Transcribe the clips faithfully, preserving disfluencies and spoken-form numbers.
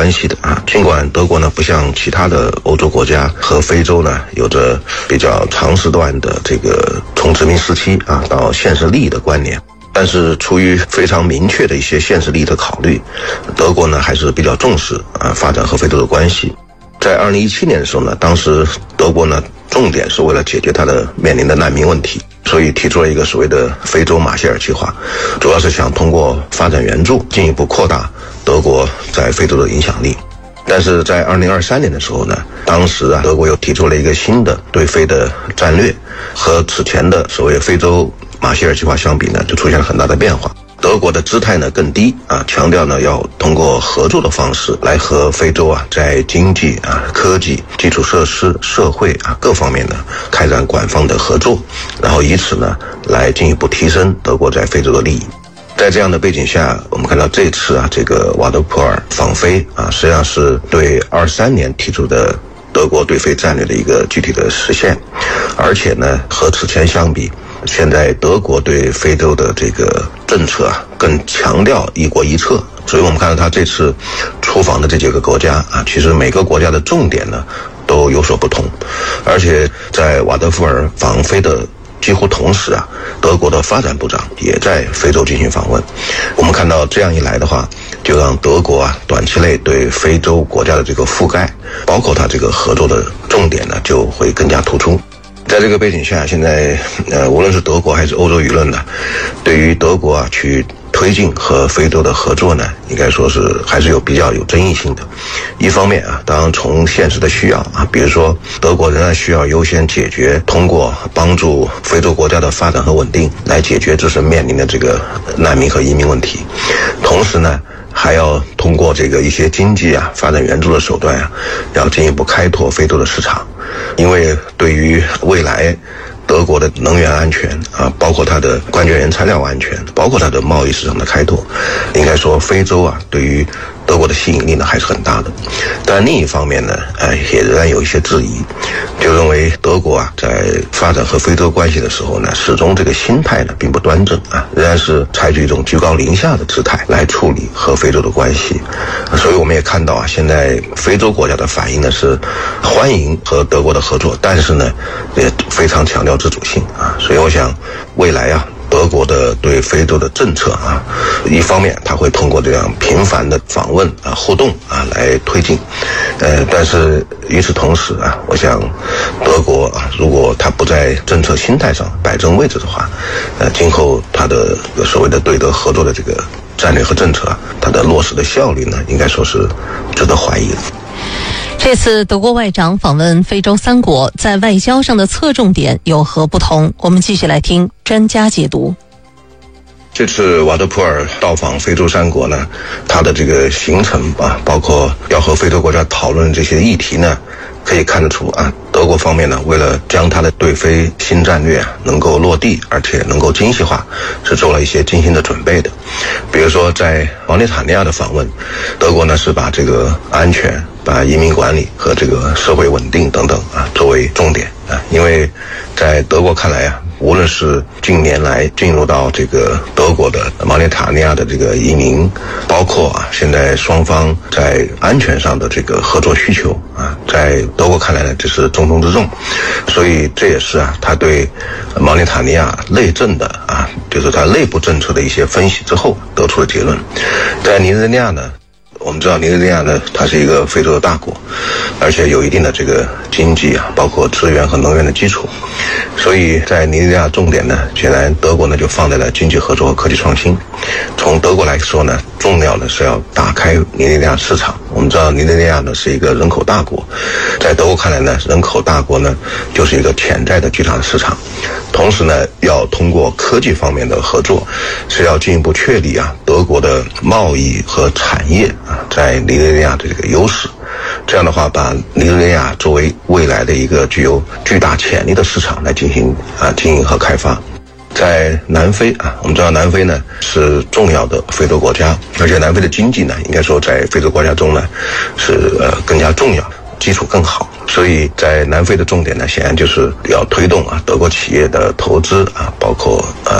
关系的啊。尽管德国呢不像其他的欧洲国家和非洲呢有着比较长时段的这个从殖民时期啊到现实利益的关联，但是出于非常明确的一些现实利益的考虑，德国呢还是比较重视啊发展和非洲的关系。在二零一七年的时候呢，当时德国呢重点是为了解决它的面临的难民问题，所以提出了一个所谓的非洲马歇尔计划，主要是想通过发展援助进一步扩大德国在非洲的影响力。但是在二零二三年的时候呢，当时啊德国又提出了一个新的对非的战略，和此前的所谓非洲马歇尔计划相比呢，就出现了很大的变化。德国的姿态呢更低啊，强调呢要通过合作的方式来和非洲啊在经济啊、科技、基础设施、社会啊各方面呢开展广泛的合作，然后以此呢来进一步提升德国在非洲的利益。在这样的背景下，我们看到这次啊这个瓦德普尔访非啊，实际上是对二三年提出的德国对非战略的一个具体的实现，而且呢和此前相比，现在德国对非洲的这个政策啊，更强调一国一策，所以我们看到他这次出访的这几个国家啊，其实每个国家的重点呢都有所不同，而且在瓦德福尔访非的几乎同时啊，德国的发展部长也在非洲进行访问。我们看到这样一来的话，就让德国啊短期内对非洲国家的这个覆盖，包括它这个合作的重点呢，就会更加突出。在这个背景下，现在呃，无论是德国还是欧洲舆论呢，对于德国啊去推进和非洲的合作呢，应该说是还是有比较有争议性的。一方面啊，当然从现实的需要啊，比如说德国仍然需要优先解决通过帮助非洲国家的发展和稳定来解决自身面临的这个难民和移民问题，同时呢还要通过这个一些经济啊发展援助的手段啊，要进一步开拓非洲的市场。因为对于未来德国的能源安全啊，包括它的关键原材料安全，包括它的贸易市场的开拓，应该说非洲啊对于德国的吸引力呢还是很大的。但另一方面呢，呃，也仍然有一些质疑，就认为德国啊在发展和非洲关系的时候呢，始终这个心态呢并不端正啊，仍然是采取一种居高临下的姿态来处理和非洲的关系。所以我们也看到啊，现在非洲国家的反应呢是欢迎和德国的合作，但是呢也非常强调自主性啊。所以我想未来啊，德国的对非洲的政策啊，一方面它会通过这样频繁的访问啊、互动啊来推进，呃，但是与此同时啊，我想德国啊，如果它不在政策心态上摆正位置的话，呃，今后它的所谓的对德合作的这个战略和政策啊，它的落实的效率呢，应该说是值得怀疑的。 这次德国外长访问非洲三国，在外交上的侧重点有何不同？我们继续来听专家解读。 这次瓦德普尔到访非洲三国呢，他的这个行程啊，包括要和非洲国家讨论这些议题呢，可以看得出啊，德国方面呢，为了将他的对非新战略啊能够落地，而且能够精细化，是做了一些精心的准备的。比如说在毛里塔尼亚的访问，德国呢是把这个安全、把移民管理和这个社会稳定等等啊作为重点啊，因为在德国看来啊，无论是近年来进入到这个德国的毛里塔尼亚的这个移民，包括啊现在双方在安全上的这个合作需求啊，在德国看来呢，这是重中之重。所以这也是啊他对毛里塔尼亚内政的啊，就是他内部政策的一些分析之后得出的结论。在尼日利亚呢，我们知道尼日利亚呢，它是一个非洲的大国，而且有一定的这个经济啊，包括资源和能源的基础，所以在尼日利亚重点呢，显然德国呢就放在了经济合作和科技创新。从德国来说呢，重要的是要打开尼日利亚市场。我们知道尼日利亚呢是一个人口大国，在德国看来呢，人口大国呢就是一个潜在的巨大的市场。同时呢，要通过科技方面的合作，是要进一步确立啊德国的贸易和产业啊在尼日利亚的这个优势。这样的话，把尼日利亚作为未来的一个具有巨大潜力的市场来进行啊经营和开发。在南非啊，我们知道南非呢是重要的非洲国家，而且南非的经济呢，应该说在非洲国家中呢是呃更加重要，基础更好。所以在南非的重点呢，显然就是要推动啊德国企业的投资啊，包括呃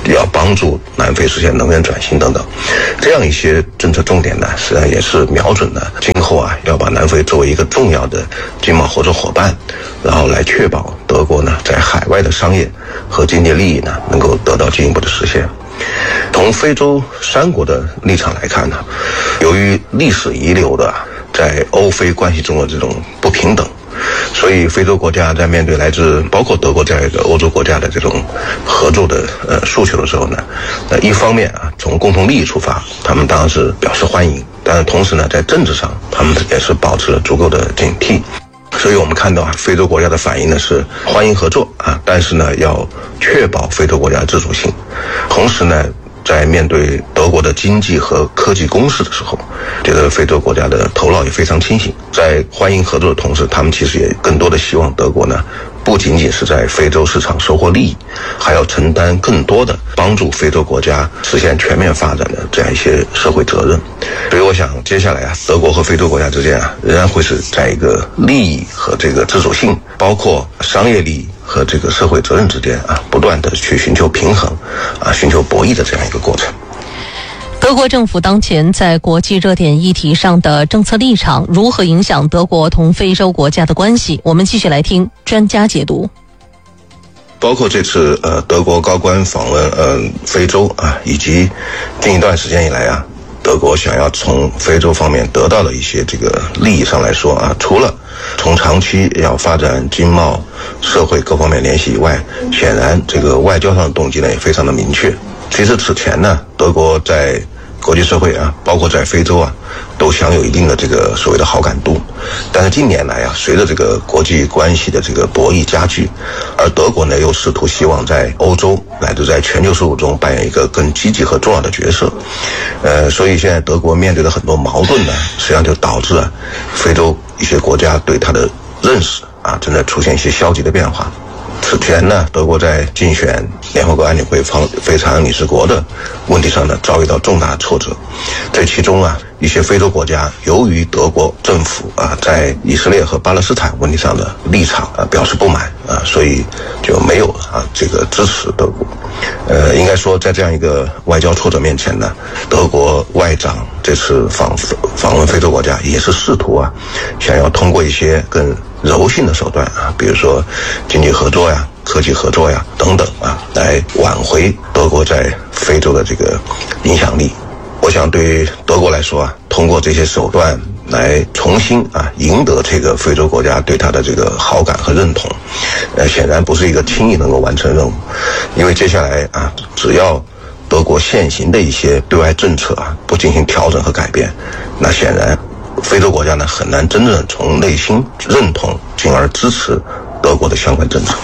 要帮助南非实现能源转型等等，这样一些政策重点呢，实际上也是瞄准了今后啊要把南非作为一个重要的经贸合作伙伴，然后来确保德国呢在海外的商业和经济利益呢能够得到进一步的实现。从非洲三国的立场来看呢，由于历史遗留的在欧非关系中的这种不平等，所以非洲国家在面对来自包括德国这样一个欧洲国家的这种合作的呃诉求的时候呢，呃一方面啊从共同利益出发，他们当然是表示欢迎，但是同时呢在政治上他们也是保持了足够的警惕。所以我们看到啊，非洲国家的反应呢是欢迎合作啊，但是呢要确保非洲国家的自主性，同时呢在面对德国的经济和科技攻势的时候，觉得非洲国家的头脑也非常清醒，在欢迎合作的同时，他们其实也更多的希望德国呢不仅仅是在非洲市场收获利益，还要承担更多的帮助非洲国家实现全面发展的这样一些社会责任。所以我想接下来啊，德国和非洲国家之间啊，仍然会是在一个利益和这个自主性，包括商业利益和这个社会责任之间啊，不断的去寻求平衡啊，寻求博弈的这样一个过程。 德国政府当前在国际热点议题上的政策立场如何影响德国同非洲国家的关系？我们继续来听专家解读。 包括这次呃德国高官访问呃非洲啊，以及近一段时间以来啊，德国想要从非洲方面得到的一些这个利益上来说啊，除了从长期要发展经贸、社会各方面联系以外，显然这个外交上的动机呢也非常的明确。其实此前呢，德国在国际社会啊，包括在非洲啊，都享有一定的这个所谓的好感度。但是近年来啊，随着这个国际关系的这个博弈加剧，而德国呢又试图希望在欧洲乃至在全球事务中扮演一个更积极和重要的角色，呃，所以现在德国面对的很多矛盾呢，实际上就导致了非洲一些国家对它的认识啊，正在出现一些消极的变化。此前呢，德国在竞选联合国安理会非常任理事国的问题上呢，遭遇到重大的挫折。这其中啊，一些非洲国家由于德国政府啊在以色列和巴勒斯坦问题上的立场啊表示不满啊，所以就没有啊这个支持德国。呃，应该说在这样一个外交挫折面前呢，德国外长这次访访问非洲国家也是试图啊，想要通过一些更柔性的手段啊，比如说经济合作呀、科技合作呀等等啊，来挽回德国在非洲的这个影响力。我想对于德国来说啊，通过这些手段来重新啊赢得这个非洲国家对他的这个好感和认同，呃，显然不是一个轻易能够完成任务。因为接下来啊，只要德国现行的一些对外政策啊不进行调整和改变，那显然非洲国家呢很难真正从内心认同进而支持德国的相关政策。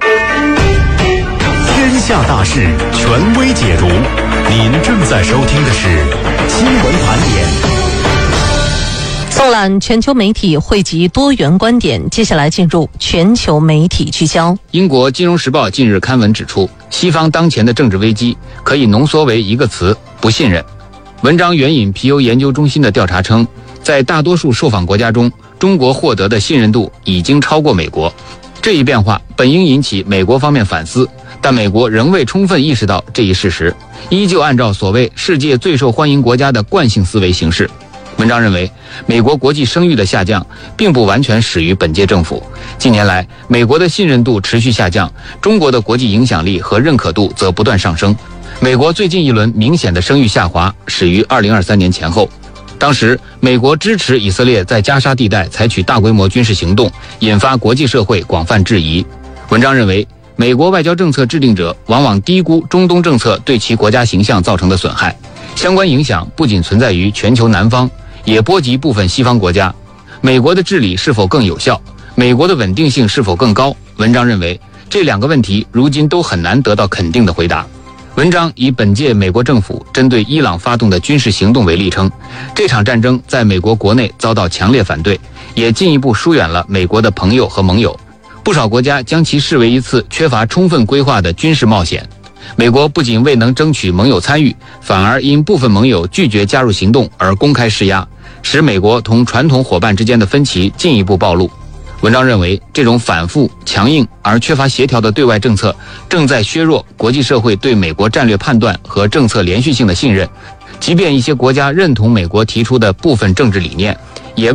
天下大事权威解读，您正在收听的是新闻盘点。 纵览全球媒体，汇集多元观点。接下来进入全球媒体聚焦。 英国《金融时报》近日刊文指出，西方当前的政治危机可以浓缩为一个词：不信任。文章援引皮尤研究中心的调查称，在大多数受访国家中，中国获得的信任度已经超过美国。这一变化本应引起美国方面反思，但美国仍未充分意识到这一事实，依旧按照所谓世界最受欢迎国家的惯性思维行事。文章认为，美国国际声誉的下降并不完全始于本届政府。近年来，美国的信任度持续下降，中国的国际影响力和认可度则不断上升。美国最近一轮明显的声誉下滑始于二零二三年前后。当时，美国支持以色列在加沙地带采取大规模军事行动，引发国际社会广泛质疑。文章认为，美国外交政策制定者往往低估中东政策对其国家形象造成的损害，相关影响不仅存在于全球南方，也波及部分西方国家。美国的治理是否更有效？美国的稳定性是否更高？文章认为，这两个问题如今都很难得到肯定的回答。文章以本届美国政府针对伊朗发动的军事行动为例称，这场战争在美国国内遭到强烈反对，也进一步疏远了美国的朋友和盟友。不少国家将其视为一次缺乏充分规划的军事冒险。美国不仅未能争取盟友参与，反而因部分盟友拒绝加入行动而公开施压，使美国同传统伙伴之间的分歧进一步暴露。 文章认为，这种反复、强硬而缺乏协调的对外政策，正在削弱国际社会对美国战略判断和政策连续性的信任。即便一些国家认同美国提出的部分政治理念，